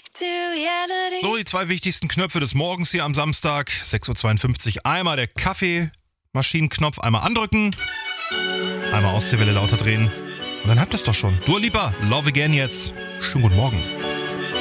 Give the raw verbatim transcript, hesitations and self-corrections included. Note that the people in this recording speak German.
So, die zwei wichtigsten Knöpfe des Morgens hier am Samstag, sechs Uhr zweiundfünfzig. Einmal der Kaffeemaschinenknopf, einmal andrücken, einmal Ostseewelle lauter drehen. Und dann habt ihr es doch schon. Dua Lipa, Love Again jetzt. Schönen guten Morgen.